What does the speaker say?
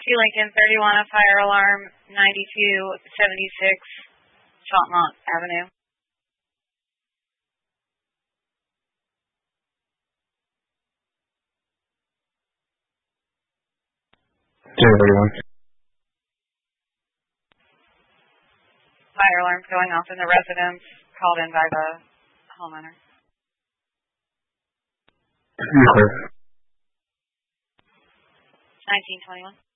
2 Lincoln 31, a fire alarm, 9276 Chalmont Avenue. Fire alarms going off in the residence called in by the homeowner. 1921.